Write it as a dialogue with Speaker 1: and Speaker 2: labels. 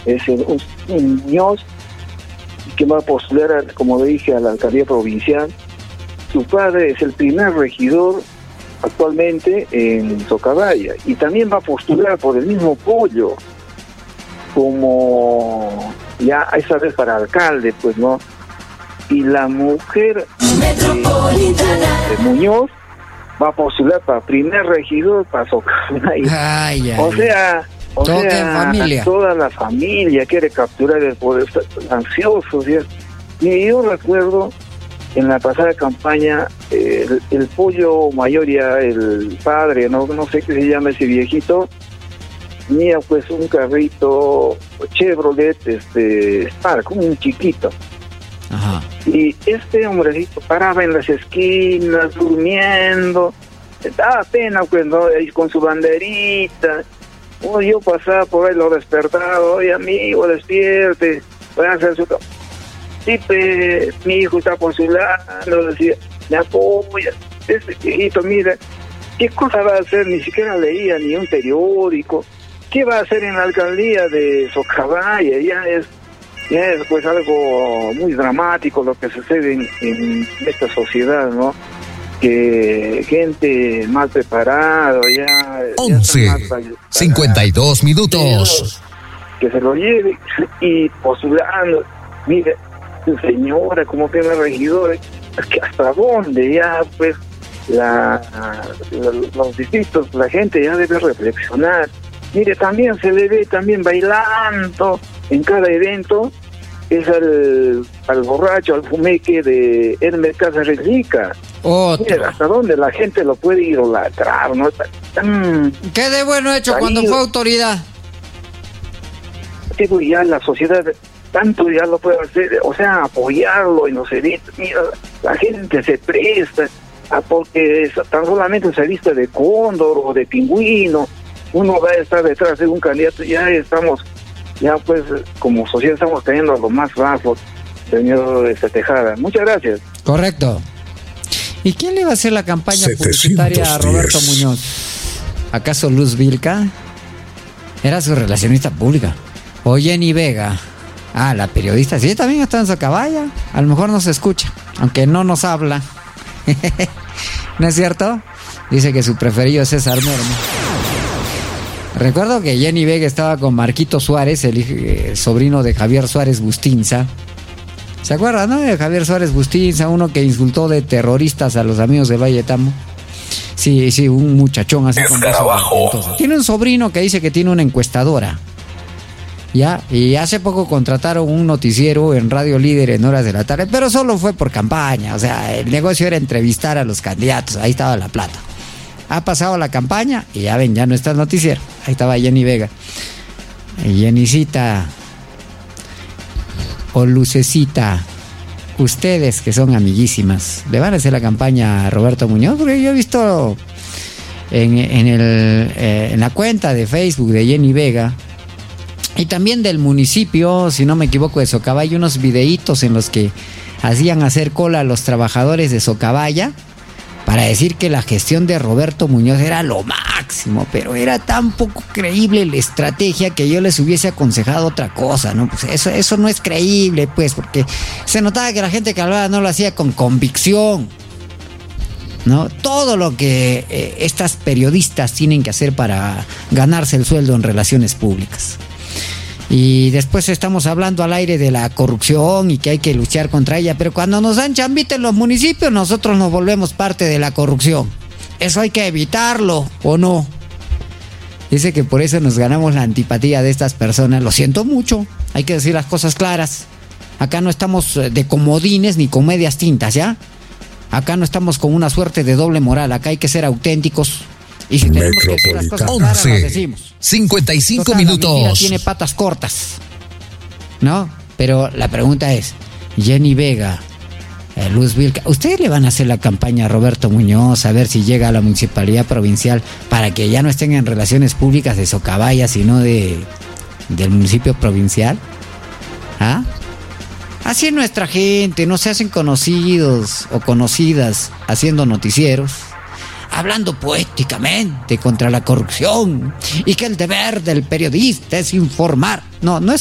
Speaker 1: es un Muñoz, que va a postular, como le dije, a la alcaldía provincial. Su padre es el primer regidor actualmente en Socabaya y también va a postular por el mismo Pollo como ya esa vez para alcalde, pues, ¿no? Y la mujer de Muñoz va a postular para primer regidor para Socabaya.
Speaker 2: Ay,
Speaker 1: o sea,
Speaker 2: familia.
Speaker 1: Toda la familia quiere capturar el poder, está ansioso, ¿sí? Y yo recuerdo en la pasada campaña el Pollo Mayoría, el padre, no sé qué se llama ese viejito, tenía pues un carrito Chevrolet Spark, un chiquito.
Speaker 2: Ajá.
Speaker 1: Y este hombrecito paraba en las esquinas durmiendo, daba pena pues, ¿no? Ahí con su banderita. Yo pasaba por ahí, lo despertaba: oye amigo, despierte, voy a hacer su... Sí, mi hijo está por su lado, decía, me apoya, este viejito, mira, ¿qué cosa va a hacer? Ni siquiera leía ni un periódico. ¿Qué va a hacer en la alcaldía de Socabaya? Ya es pues algo muy dramático lo que sucede en esta sociedad, ¿no? Que gente mal preparada, ya
Speaker 3: 11:52 minutos.
Speaker 1: Que se lo lleve y postulando. Mire, señora, como primer regidor, ¿hasta dónde ya pues los distritos, la gente ya debe reflexionar? Mire, también se le ve también bailando en cada evento, es al borracho, al fumeque de Hermes Casarrica. Mire, hasta dónde la gente lo puede idolatrar, ¿no?
Speaker 2: ¿Qué de bueno hecho cuando fue autoridad?
Speaker 1: Digo, ya la sociedad tanto ya lo puede hacer, o sea, apoyarlo en los eventos. Mira, la gente se presta porque tan solamente se viste de cóndor o de pingüino, uno va a estar detrás de un candidato. Ya pues como sociedad estamos teniendo a lo más bajo, señor Tejada. Muchas gracias.
Speaker 2: Correcto. ¿Y quién le va a hacer la campaña publicitaria a Roberto Muñoz? ¿Acaso Luz Vilca? Era su relacionista pública. O Jenny Vega. La periodista. Sí, también está en Socabaya. A lo mejor no se escucha, aunque no nos habla. ¿No es cierto? Dice que su preferido es César Mermo. Recuerdo que Jenny Vega estaba con Marquito Suárez, el sobrino de Javier Suárez Bustinza. ¿Se acuerdan, no? De Javier Suárez Bustinza, uno que insultó de terroristas a los amigos del Valle de Tamo. Sí, un muchachón así como eso. Tiene un sobrino que dice que tiene una encuestadora. ¿Ya? Y hace poco contrataron un noticiero en Radio Líder en horas de la tarde, pero solo fue por campaña. O sea, el negocio era entrevistar a los candidatos. Ahí estaba la plata. Ha pasado la campaña y ya ven, ya no está el noticiero. Ahí estaba Jenny Vega. Jennycita o Lucecita, ustedes que son amiguísimas, ¿le van a hacer la campaña a Roberto Muñoz? Porque yo he visto en la cuenta de Facebook de Jenny Vega y también del municipio, si no me equivoco, de Socabaya, unos videitos en los que hacían hacer cola a los trabajadores de Socabaya para decir que la gestión de Roberto Muñoz era lo máximo, pero era tan poco creíble la estrategia que yo les hubiese aconsejado otra cosa, ¿no? Pues eso no es creíble, pues, porque se notaba que la gente que hablaba no lo hacía con convicción, ¿no? Todo lo que estas periodistas tienen que hacer para ganarse el sueldo en relaciones públicas. Y después estamos hablando al aire de la corrupción y que hay que luchar contra ella, pero cuando nos dan chambita en los municipios, nosotros nos volvemos parte de la corrupción. Eso hay que evitarlo, ¿o no? Dice que por eso nos ganamos la antipatía de estas personas. Lo siento mucho, hay que decir las cosas claras. Acá no estamos de comodines ni con medias tintas, ¿ya? Acá no estamos con una suerte de doble moral, acá hay que ser auténticos. Y si tenemos que decir las cosas claras, las decimos.
Speaker 3: 55
Speaker 2: total,
Speaker 3: minutos.
Speaker 2: La mentira tiene patas cortas, ¿no? Pero la pregunta es, Jenny Vega, Luz Vilca, ¿ustedes le van a hacer la campaña a Roberto Muñoz a ver si llega a la municipalidad provincial para que ya no estén en relaciones públicas de Socabaya, sino del municipio provincial? ¿Ah? Así es nuestra gente, no se hacen conocidos o conocidas haciendo noticieros, hablando poéticamente contra la corrupción y que el deber del periodista es informar. No es